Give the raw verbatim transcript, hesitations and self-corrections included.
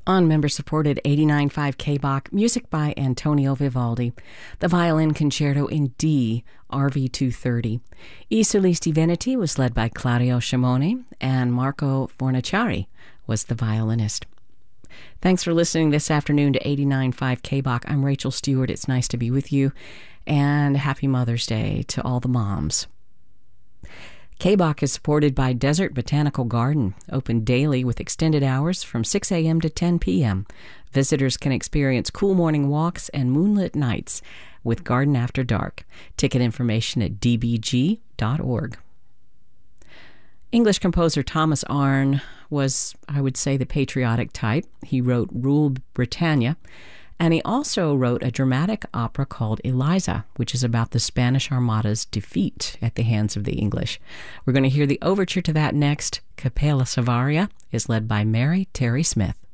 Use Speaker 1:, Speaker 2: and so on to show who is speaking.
Speaker 1: On member-supported eighty-nine point five K B O C, music by Antonio Vivaldi, the Violin Concerto in D, R V two thirty. I Solisti Veneti was led by Claudio Scimone, and Marco Fornaciari was the violinist. Thanks for listening this afternoon to eighty-nine point five K B O C. I'm Rachel Stewart. It's nice to be with you, and happy Mother's Day to all the moms. K B O C is supported by Desert Botanical Garden, open daily with extended hours from six a.m. to ten p.m. Visitors can experience cool morning walks and moonlit nights with Garden After Dark. Ticket information at d b g dot org. English composer Thomas Arne was, I would say, the patriotic type. He wrote Rule Britannia, and he also wrote a dramatic opera called Eliza, which is about the Spanish Armada's defeat at the hands of the English. We're going to hear the overture to that next. Capella Savaria is led by Mary Terry Smith.